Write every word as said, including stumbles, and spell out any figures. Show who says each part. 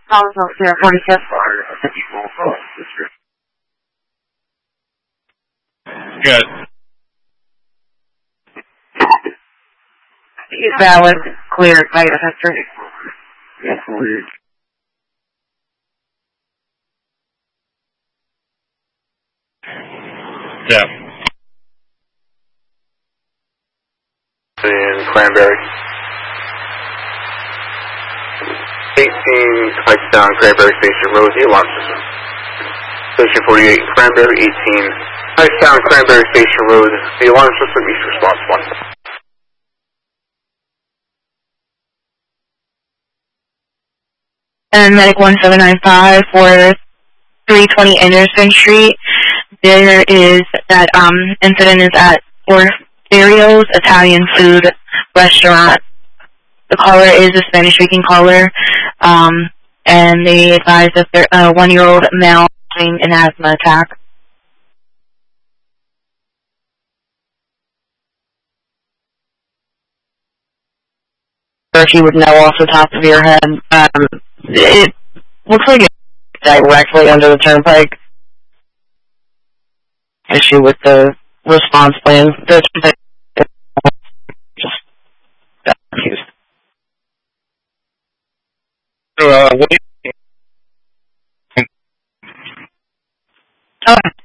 Speaker 1: Collinsville, Sierra forty-fifth.
Speaker 2: Good.
Speaker 1: Valid, cleared by effector.
Speaker 3: Yes, cleared.
Speaker 2: Yeah.
Speaker 4: In Cranberry. eighteen, Pikes down Cranberry Station Road, the alarm system. Station forty-eight, Cranberry, eighteen, Pikes down Cranberry Station Road, the alarm system, east response one.
Speaker 1: And Medic one seven nine five for three twenty Anderson Street. There is that um incident is at Orferios Italian Food Restaurant. The caller is a Spanish-speaking caller, um, and they advise that their uh, one-year-old male having an asthma attack.
Speaker 5: Or if you would know off the top of your head, um, it looks like it's directly under the turnpike. Issue with the response plan. There's just confused.
Speaker 2: So, uh, what do you
Speaker 5: Okay.